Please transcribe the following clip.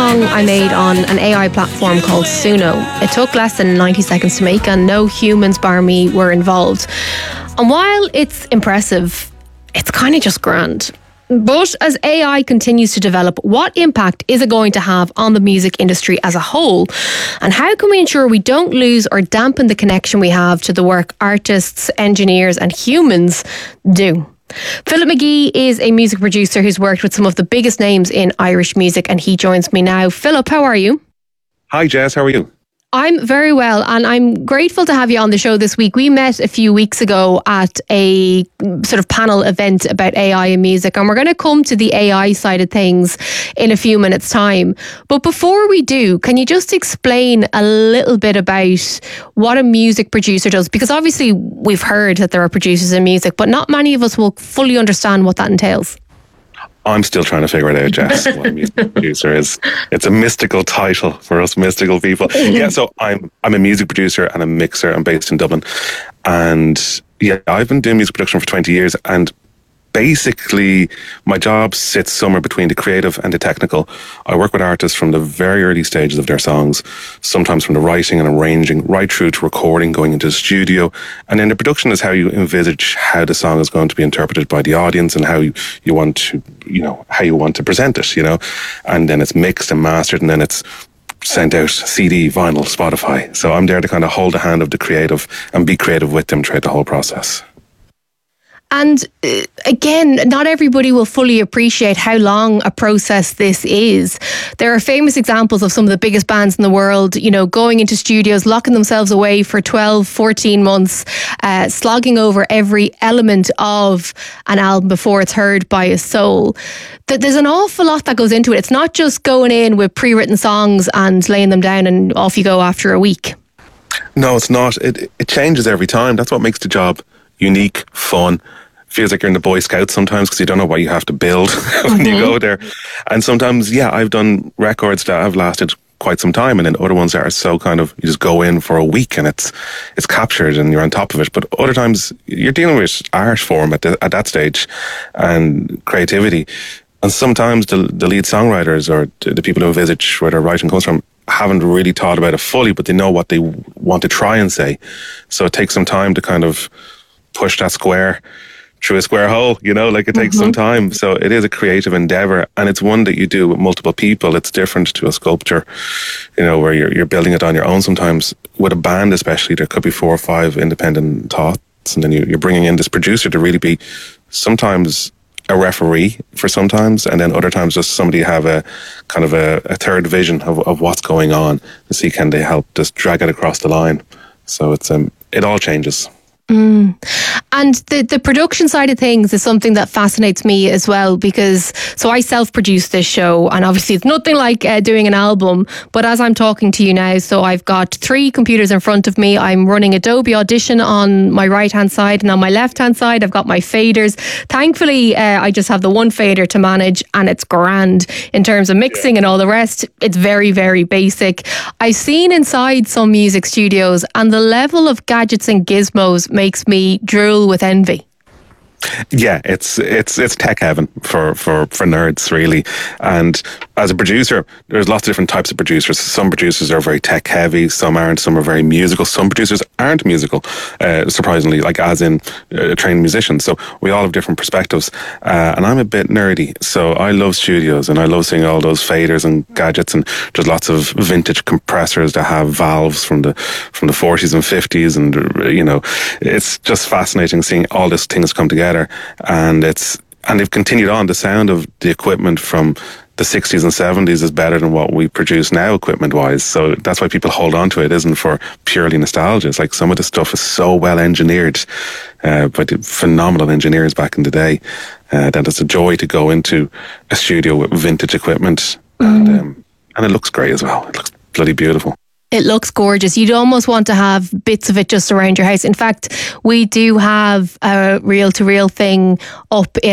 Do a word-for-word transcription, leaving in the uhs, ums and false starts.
song I made on an A I platform called Suno. It took less than ninety seconds to make and no humans bar me were involved. And while it's impressive, it's kind of just grand. But as A I continues to develop, what impact is it going to have on the music industry as a whole? And how can we ensure we don't lose or dampen the connection we have to the work artists, engineers and humans do? Philip McGee is a music producer who's worked with some of the biggest names in Irish music, and he joins me now. Philip, how are you? Hi Jess, how are you? I'm very well, and I'm grateful to have you on the show this week. We met a few weeks ago at a sort of panel event about A I and music, and we're going to come to the A I side of things in a few minutes' time. But before we do, can you just explain a little bit about what a music producer does? Because obviously we've heard that there are producers in music, but not many of us will fully understand what that entails. I'm still trying to figure it out, Jess, what a music producer is. It's a mystical title for us mystical people. Yeah, so I'm I'm a music producer and a mixer. I'm based in Dublin. And yeah, I've been doing music production for twenty years, and basically my job sits somewhere between the creative and the technical. I work with artists from the very early stages of their songs, sometimes from the writing and arranging right through to recording, going into the studio. And then the production is how you envisage how the song is going to be interpreted by the audience and how you, you want to, you know, how you want to present it, you know. And then it's mixed and mastered, and then it's sent out C D, vinyl, Spotify. So I'm there to kind of hold the hand of the creative and be creative with them throughout the whole process. And uh, again, not everybody will fully appreciate how long a process this is. There are famous examples of some of the biggest bands in the world, you know, going into studios, locking themselves away for twelve, fourteen months, uh, slogging over every element of an album before it's heard by a soul. There's an awful lot that goes into it. It's not just going in with pre-written songs and laying them down and off you go after a week. No, it's not. It, it changes every time. That's what makes the job unique, fun. Feels like you're in the Boy Scouts sometimes because you don't know what you have to build when mm-hmm. you go there. And sometimes, yeah, I've done records that have lasted quite some time, and then other ones that are so kind of, you just go in for a week and it's it's captured and you're on top of it. But other times you're dealing with art form at, the, at that stage and creativity. And sometimes the, the lead songwriters or the people who envisage where their writing comes from haven't really thought about it fully, but they know what they want to try and say. So it takes some time to kind of push that square through a square hole, you know, like it takes mm-hmm. some time. So it is a creative endeavor, and it's one that you do with multiple people. It's different to a sculpture, you know, where you're, you're building it on your own. Sometimes with a band, especially, there could be four or five independent thoughts, and then you, you're bringing in this producer to really be sometimes a referee for sometimes, and then other times just somebody have a kind of a, a third vision of, of what's going on to see can they help just drag it across the line. So it's um it all changes. Mm. And the, the production side of things is something that fascinates me as well, because so I self-produce this show, and obviously it's nothing like uh, doing an album, but as I'm talking to you now, so I've got three computers in front of me. I'm running Adobe Audition on my right hand side, and on my left hand side I've got my faders. Thankfully uh, I just have the one fader to manage, and it's grand in terms of mixing and all the rest. It's very, very basic. I've seen inside some music studios, and the level of gadgets and gizmos makes me drool with envy. Yeah, it's it's it's tech heaven for, for, for nerds, really. And as a producer, there's lots of different types of producers. Some producers are very tech heavy, some aren't, some are very musical, some producers aren't musical, uh, surprisingly, like as in uh, trained musicians. So we all have different perspectives. Uh, and I'm a bit nerdy, so I love studios and I love seeing all those faders and gadgets, and there's lots of vintage compressors that have valves from the from the forties and fifties, and you know, it's just fascinating seeing all these things come together. And it's and they've continued on. The sound of the equipment from the sixties and seventies is better than what we produce now equipment wise. So that's why people hold on to it. It isn't for purely nostalgia. It's like some of the stuff is so well engineered uh, by the phenomenal engineers back in the day uh, that it's a joy to go into a studio with vintage equipment. Mm. and um, and it looks great as well. It looks bloody beautiful. It looks gorgeous. You'd almost want to have bits of it just around your house. In fact, we do have a reel-to-reel thing up in